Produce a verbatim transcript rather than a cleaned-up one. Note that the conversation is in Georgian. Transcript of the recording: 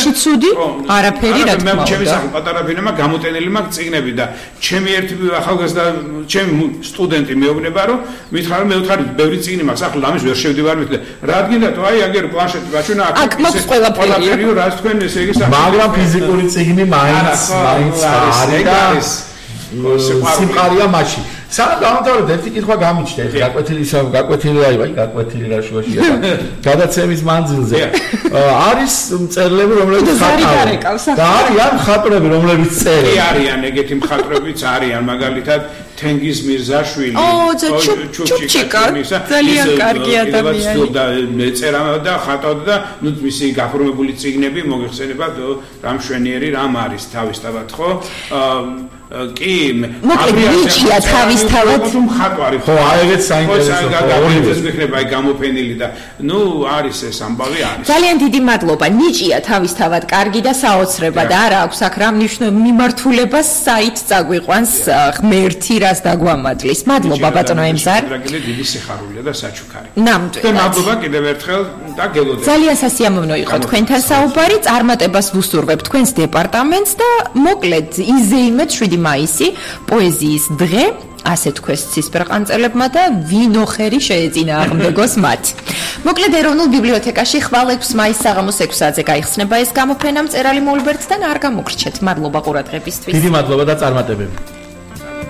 მაშინ ცუდი არაფერი რა თქმა უნდა. მე ჩემი სახე პატარა ბინემა გამოტენილი მაქვს წიგნები და ჩემი ერთი ახალგაზრდა ჩემი სტუდენტი მეუბნება რომ მითხარ მე ვთხარი ბევრი წიგნი მაქვს ახლა ამის ვერ შევდივარ მეთქე რა გინდათ აი აგერ პლანშეტი გაჩვენა აქ მაქვს ყველაფერი რაც თქვენ ესე იგი მაგრამ ფიზიკური წიგნი მაინც მაინც არის სიმყარია მაშინ სანამ გამთავრდა ერთი კითხვა გამიჩნდა ეს გაკვეთილი გაკვეთილი აი აი გაკვეთილი რა შუაში გადაცემის მანძილზე არის მწერლები რომლებიც ხატავენ და არიან მხატვრები რომლებიც წერენ არიან ეგეთი მხატვრებიც არიან მაგალითად თენგიზ მირზაშვილი ჩუჩიკა ძალიან კარგი ადამიანი და წერა და ხატავდა და ნუ მისი გაფორმებული წიგნები მოგეხსენებათ რა მშვენიერი რამ არის თავისთავად ხო კი მოკლედ ნიჭია თავისთავად მხატვარი ხო აიღეთ საინტერესო ორივეს გიქნება აი გამოფენილი და ნუ არის ეს ამბავი არის ძალიან დიდი მადლობა ნიჭია თავისთავად კარგი და საოცრება და არა აქვს აქ რა მიმართულებას საით წაგვიყვანს ღმერთი რას დაგვამადლის მადლობა ბატონო ემზარ დიდი სიხარულია და საჩუქარი ნამდვილად და მადლობა კიდევ ერთხელ და გელოდებით ძალიან სასიამოვნო იყო თქვენთან საუბარი წარმატებას ვუსურვებთ თქვენს დეპარტამენტს და მოკლედ იზეიმეთ შვიდი მაისი პოეზიის დღე ასე თქვეს ცისფერყანწელებმა და ვინოხერი შეეწინააღმდეგოს მათ. მოკლედ ეროვნულ ბიბლიოთეკაში ხვალ ექვსი მაისს საღამოს ექვსი საათზე გაიხსნება ეს გამოფენა მწერალი მოლბერტთან არ გამოგრჩეთ. მადლობა ყურადღებისთვის. დიდი მადლობა და წარმატებები.